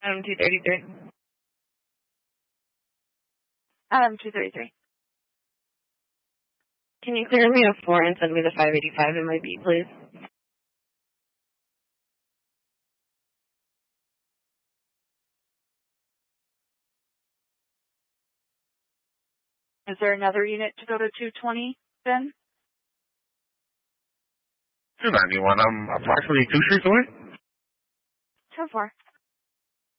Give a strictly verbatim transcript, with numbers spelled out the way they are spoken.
Adam two thirty-three. Adam two thirty-three. Can you clear me a four and send me the five eighty-five in my B, please? Is there another unit to go to two twenty, Ben? two ninety-one. I'm approximately two streets away. two four.